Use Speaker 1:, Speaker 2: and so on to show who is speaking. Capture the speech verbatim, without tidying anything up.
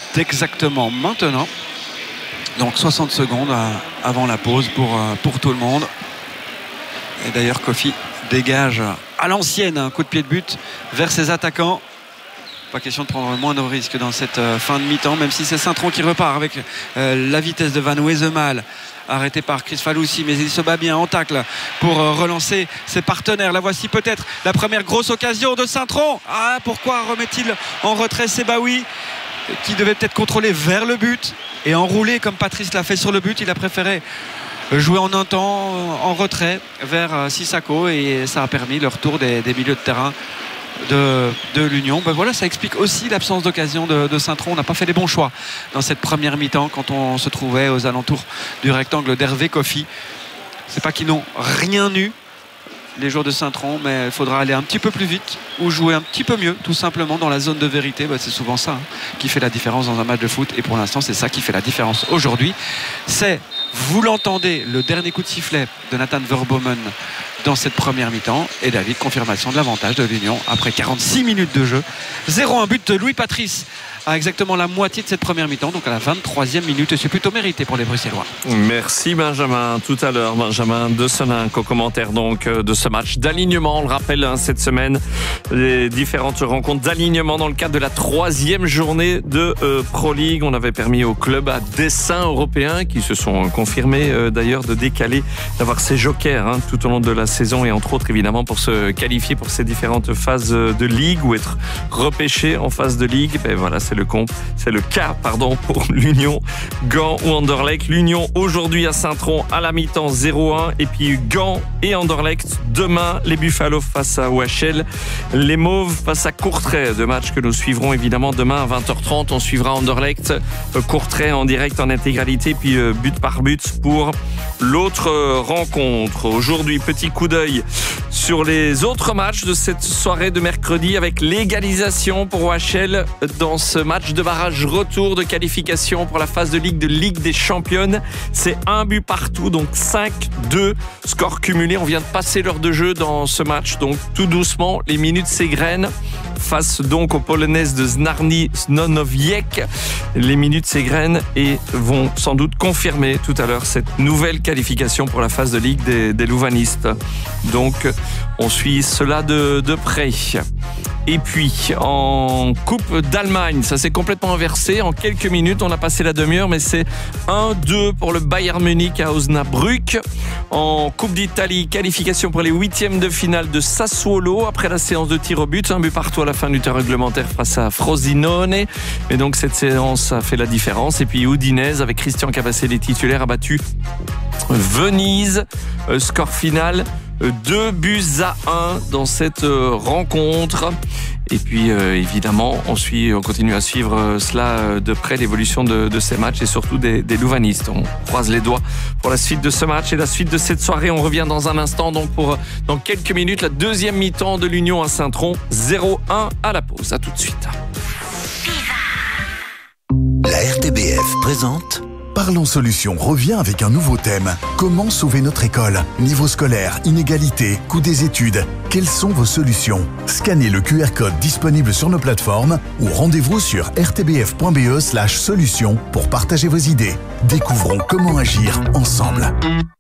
Speaker 1: exactement maintenant. Donc soixante secondes avant la pause pour, pour tout le monde. Et d'ailleurs Kofi dégage à l'ancienne un coup de pied de but vers ses attaquants. Pas question de prendre moins de risques dans cette fin de mi-temps, même si c'est Saint-Tron qui repart avec euh, la vitesse de Van Wezemal, arrêté par Chris Faloussi, mais il se bat bien en tacle pour euh, relancer ses partenaires. La voici peut-être la première grosse occasion de Saint-Tron. Ah, pourquoi remet-il en retrait Sebaoui, qui devait peut-être contrôler vers le but et enrouler comme Patrice l'a fait sur le but. Il a préféré jouer en un temps en retrait vers euh, Sissako, et ça a permis le retour des, des milieux de terrain de, de l'Union. Ben voilà, ça explique aussi l'absence d'occasion de, de Saint-Tron. On n'a pas fait les bons choix dans cette première mi-temps quand on se trouvait aux alentours du rectangle d'Hervé Kofi. C'est pas qu'ils n'ont rien eu, les joueurs de Saint-Tron, mais il faudra aller un petit peu plus vite ou jouer un petit peu mieux, tout simplement dans la zone de vérité. Ben c'est souvent ça hein, qui fait la différence dans un match de foot, et pour l'instant c'est ça qui fait la différence aujourd'hui. C'est, vous l'entendez, le dernier coup de sifflet de Nathan Verbomen dans cette première mi-temps, et David, confirmation de l'avantage de l'Union après quarante-six minutes de jeu. zéro un but de Louis Patrice à exactement la moitié de cette première mi-temps, donc à la vingt-troisième minute, et c'est plutôt mérité pour les Bruxellois.
Speaker 2: Merci Benjamin. Tout à l'heure, Benjamin de Soninck au commentaire donc de ce match d'alignement. On le rappelle hein, cette semaine, les différentes rencontres d'alignement dans le cadre de la troisième journée de euh, Pro League. On avait permis aux clubs à dessein européens, qui se sont confirmés euh, d'ailleurs, de décaler, d'avoir ces jokers hein, tout au long de la saison, et entre autres évidemment pour se qualifier pour ces différentes phases de ligue ou être repêché en phase de ligue. Ben voilà, c'est le comp, c'est le cas pardon pour l'Union, Gand ou Anderlecht. L'Union aujourd'hui à Saint-Tron à la mi-temps zéro un, et puis Gand et Anderlecht demain, les Buffalo face à O H L, les Mauves face à Courtrai, deux matchs que nous suivrons évidemment demain à vingt heures trente. On suivra Anderlecht, Courtrai en direct en intégralité, puis but par but pour l'autre rencontre. Aujourd'hui, petit coup d'œil sur les autres matchs de cette soirée de mercredi, avec l'égalisation pour O H L dans ce match de barrage retour de qualification pour la phase de Ligue de Ligue des Championnes. C'est un but partout, donc cinq deux score cumulé. On vient de passer l'heure de jeu dans ce match, donc tout doucement les minutes s'égrènent face donc aux Polonaises de Znarny Snonowiec. Les minutes s'égrènent et vont sans doute confirmer tout à l'heure cette nouvelle qualification pour la phase de Ligue des, des Louvanistes. Donc on suit cela de, de près. Et puis en Coupe d'Allemagne, ça s'est complètement inversé. En quelques minutes, on a passé la demi-heure, mais c'est un deux pour le Bayern Munich à Osnabrück. En Coupe d'Italie, qualification pour les huitièmes de finale de Sassuolo après la séance de tir au but. Un but partout à la fin du temps réglementaire face à Frosinone. Et donc cette séance a fait la différence. Et puis Udinese, avec Christian Cabassé, titulaire, a battu Venise. Score final deux buts à un dans cette rencontre. Et puis euh, évidemment on suit, on continue à suivre euh, cela de près, l'évolution de, de ces matchs et surtout des, des Louvanistes. On croise les doigts pour la suite de ce match et la suite de cette soirée. On revient dans un instant, donc pour dans quelques minutes, la deuxième mi-temps de l'Union à Saint-Tron, zéro un à la pause. À tout de suite.
Speaker 3: La R T B F présente
Speaker 4: Parlons Solutions revient avec un nouveau thème. Comment sauver notre école? Niveau scolaire, inégalité, coût des études. Quelles sont vos solutions? Scannez le Q R code disponible sur nos plateformes ou rendez-vous sur r t b f point b e slash solutions pour partager vos idées. Découvrons comment agir ensemble.